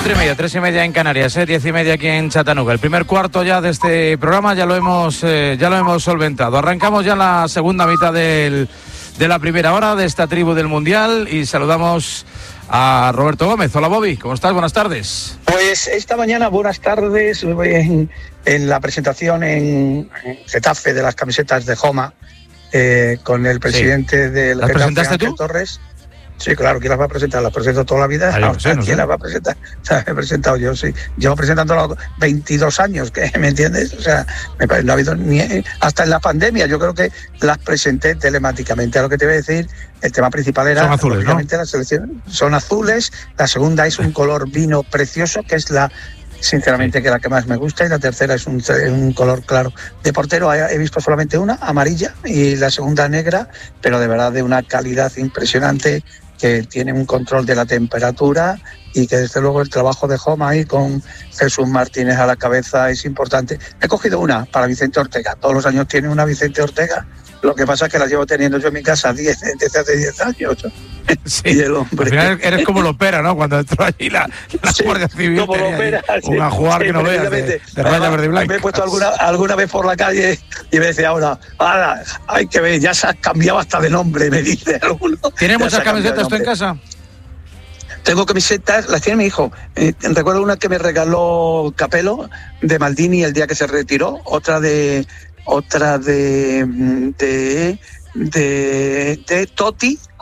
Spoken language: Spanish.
4:30, 3:30 en Canarias, 10:30 aquí en Chattanooga. El primer cuarto ya de este programa ya lo hemos solventado. Arrancamos ya la segunda mitad de la primera hora de esta tribu del Mundial y saludamos a Roberto Gómez. Hola, Bobby, ¿cómo estás? Buenas tardes. Pues esta mañana, buenas tardes, en la presentación en Getafe de las camisetas de Joma, con el presidente del ¿Las Getafe, presentaste Ángel tú? Torres. Sí, claro, ¿quién las va a presentar? Las presento toda la vida. No sé. ¿Quién las va a presentar? O sea, he presentado yo, sí. Llevo presentando 22 años, ¿me entiendes? O sea, no ha habido ni... Hasta en la pandemia yo creo que las presenté telemáticamente. A lo que te voy a decir, el tema principal era... Son azules, ¿no? La selección son azules. La segunda es un color vino precioso, que es sinceramente, que la que más me gusta, y la tercera es un color claro. De portero he visto solamente una, amarilla, y la segunda negra, pero de verdad de una calidad impresionante, que tiene un control de la temperatura y que desde luego el trabajo de Joma ahí con Jesús Martínez a la cabeza es importante. He cogido una para Vicente Ortega, todos los años tiene una Vicente Ortega, lo que pasa es que la llevo teniendo yo en mi casa desde hace 10 años. Sí. Y el hombre... Al final eres como Lopera, ¿no? Cuando entró allí la Guardia Civil, como Lopera, un ajuar que no veas de raya verde y blanca. Me he puesto alguna vez por la calle y me decía ahora, hay que ver, ya se ha cambiado hasta de nombre, me dice alguno. ¿Tienes muchas camisetas tú en casa? Tengo camisetas, las tiene mi hijo. Recuerdo una que me regaló Capello de Maldini el día que se retiró, otra de Totti